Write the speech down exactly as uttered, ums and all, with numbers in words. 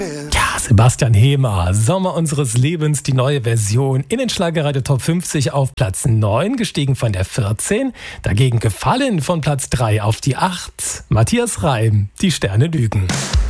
Ja, Sebastian Hehmer, Sommer unseres Lebens, die neue Version in den Schlagerradio Top fünfzig auf Platz neun, gestiegen von der vierzehn, dagegen gefallen von Platz drei auf die acht. Matthias Reim, die Sterne lügen.